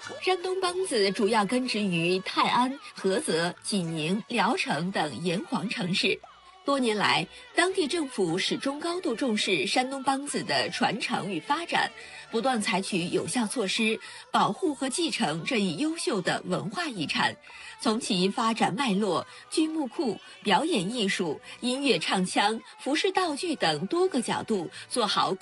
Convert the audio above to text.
山东梆子主要根植于泰安、菏泽、济宁、聊城等炎黄城市。多年来，当地政府始终高度重视山东梆子的传承与发展，不断采取有效措施，保护和继承这一优秀的文化遗产。从其发展脉络、剧目库、表演艺术、音乐唱腔、服饰道具等多个角度做好